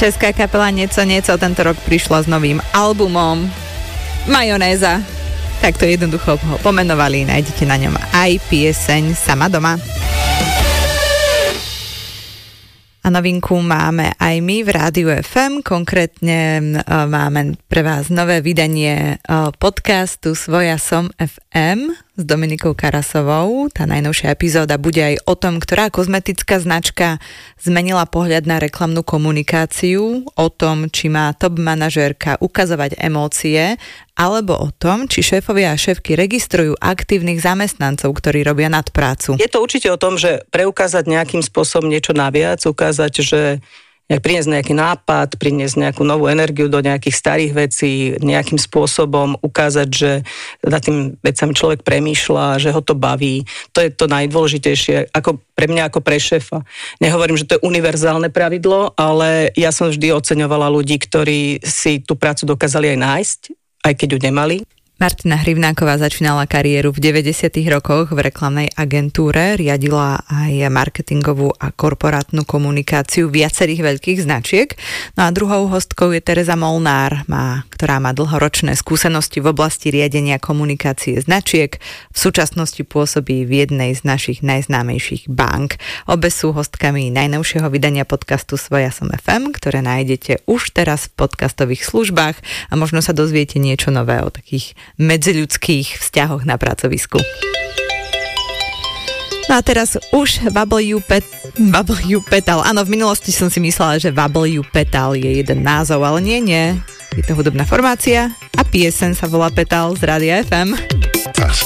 Česká kapela Nieco tento rok prišla s novým albumom Majonéza. Tak to jednoducho ho pomenovali, nájdete na ňom aj pieseň Sama doma. A novinku máme aj my v Rádiu FM, konkrétne máme pre vás nové vydanie podcastu Svoja som FM s Dominikou Karasovou. Tá najnovšia epizóda bude aj o tom, ktorá kozmetická značka zmenila pohľad na reklamnú komunikáciu, o tom, či má top manažérka ukazovať emócie, alebo o tom, či šéfovia a šéfky registrujú aktívnych zamestnancov, ktorí robia nadprácu. Je to určite o tom, že preukázať nejakým spôsobom niečo naviac, ukázať, že priniesť nejaký nápad, priniesť nejakú novú energiu do nejakých starých vecí, nejakým spôsobom ukázať, že nad tým vecami človek premýšľa, že ho to baví. To je to najdôležitejšie, ako pre mňa, ako pre šéfa. Nehovorím, že to je univerzálne pravidlo, ale ja som vždy oceňovala ľudí, ktorí si tú prácu dokázali aj nájsť, aj keď ju nemali. Martina Hrivnáková začínala kariéru v 90. rokoch v reklamnej agentúre, riadila aj marketingovú a korporátnu komunikáciu viacerých veľkých značiek. No a druhou hostkou je Tereza Molnár, ktorá má dlhoročné skúsenosti v oblasti riadenia komunikácie značiek. V súčasnosti pôsobí v jednej z našich najznámejších bank. Obe sú hostkami najnovšieho vydania podcastu Svoja som FM, ktoré nájdete už teraz v podcastových službách a možno sa dozviete niečo nové o takých medziľudských vzťahoch na pracovisku. No a teraz už W Petal. Áno, v minulosti som si myslela, že W Petal je jeden názov, ale nie. Je to hudobná formácia a pieseň sa volá Petal z Rádia FM.